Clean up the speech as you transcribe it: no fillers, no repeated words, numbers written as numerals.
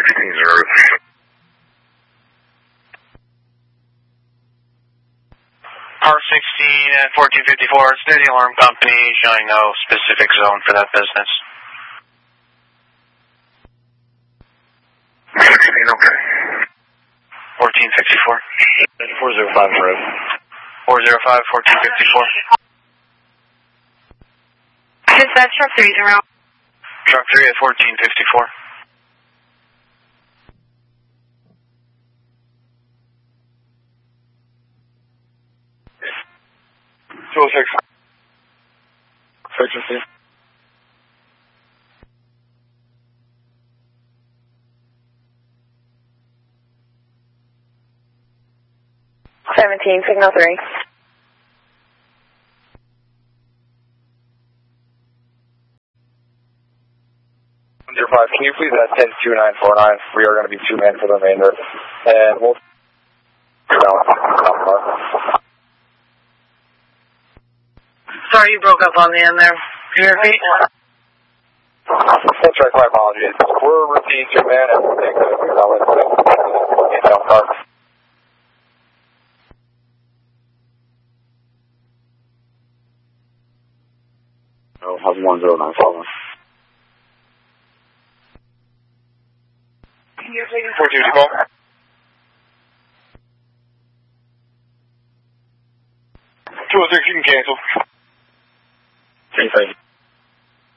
Par 16 at 1454, Steady Alarm Company, showing no specific zone for that business. 16, okay. 1454. 405 road. 405, 1454. Dispatch truck 30. Truck 3 at 1454. Two 06. Section C. Signal 3. Can you please attend 2949? We are going to be 2-man for the remainder. And we'll... Sorry, you broke up on the end there. Can you repeat? That's right, my apologies. We're routine 2-man and we'll take the car. Oh, how's 109 following? 424. 206, you can cancel. Okay, thank you.